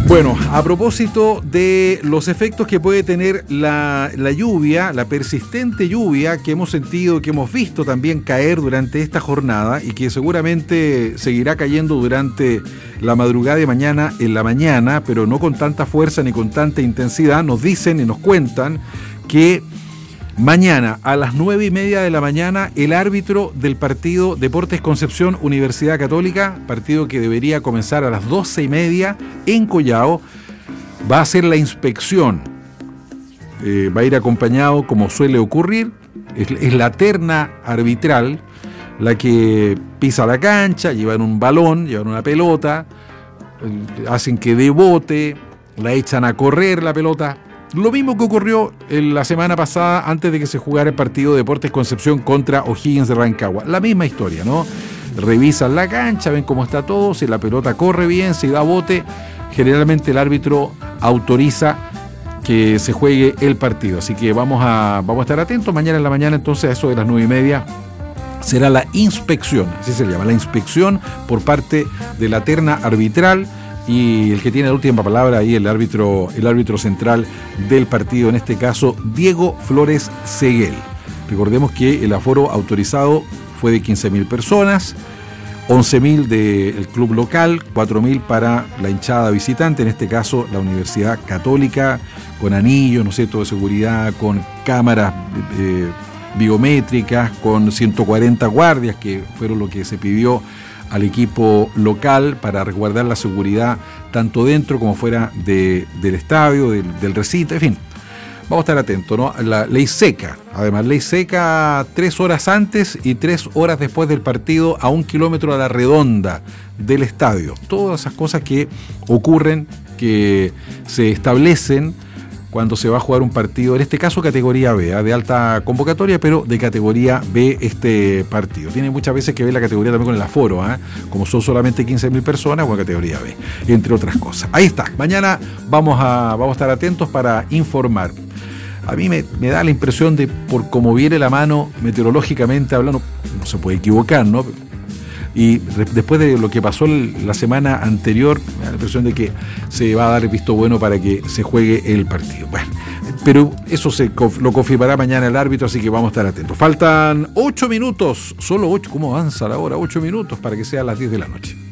Bueno, a propósito de los efectos que puede tener la lluvia, la persistente lluvia que hemos sentido, que hemos visto también caer durante esta jornada y que seguramente seguirá cayendo durante la madrugada de mañana en la mañana, pero no con tanta fuerza ni con tanta intensidad, nos dicen y nos cuentan que mañana a las 9:30 de la mañana el árbitro del partido Deportes Concepción Universidad Católica, partido que debería comenzar a las 12:30 en Collao, va a hacer la inspección. Va a ir acompañado, como suele ocurrir, es la terna arbitral la que pisa la cancha, llevan un balón, llevan una pelota, hacen que dé bote, la echan a correr la pelota. Lo mismo que ocurrió la semana pasada antes de que se jugara el partido Deportes Concepción contra O'Higgins de Rancagua. La misma historia, ¿no? Revisan la cancha, ven cómo está todo, si la pelota corre bien, si da bote, generalmente el árbitro autoriza que se juegue el partido. Así que vamos a estar atentos. Mañana en la mañana, entonces, a eso de las 9:30, será la inspección, así se llama, la inspección por parte de la terna arbitral. Y el que tiene la última palabra ahí, el árbitro central del partido, en este caso, Diego Flores Seguel. Recordemos que el aforo autorizado fue de 15.000 personas, 11.000 del club local, 4.000 para la hinchada visitante, en este caso la Universidad Católica, con anillos, ¿no es cierto?, de seguridad, con cámaras biométricas, con 140 guardias, que fueron lo que se pidió al equipo local para resguardar la seguridad tanto dentro como fuera del estadio, del recinto, en fin. Vamos a estar atentos, ¿no? La ley seca, además, ley seca 3 horas antes y 3 horas después del partido a 1 kilómetro a la redonda del estadio. Todas esas cosas que ocurren, que se establecen cuando se va a jugar un partido, en este caso categoría B, de alta convocatoria, pero de categoría B este partido. Tiene muchas veces que ver la categoría también con el aforo, como son solamente 15.000 personas, o categoría B, entre otras cosas. Ahí está, mañana vamos a estar atentos para informar. A mí me da la impresión de, por cómo viene la mano meteorológicamente hablando, no se puede equivocar, ¿no? Y después de lo que pasó la semana anterior, me da la impresión de que se va a dar el visto bueno para que se juegue el partido. Bueno, pero eso lo confirmará mañana el árbitro, así que vamos a estar atentos. Faltan 8 minutos, solo 8, ¿cómo avanza la hora? 8 minutos para que sea a las 10 de la noche.